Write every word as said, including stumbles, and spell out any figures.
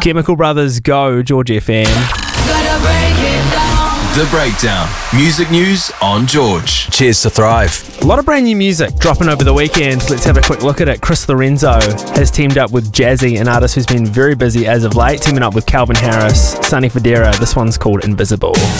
Chemical Brothers, Go, George F M. The Breakdown. Music news on George. Cheers to Thrive. A lot of brand new music dropping over the weekend. Let's have a quick look at it. Chris Lorenzo has teamed up with Jazzy, an artist who's been very busy as of late, teaming up with Calvin Harris, Sonny Fodera. This one's called Invisible.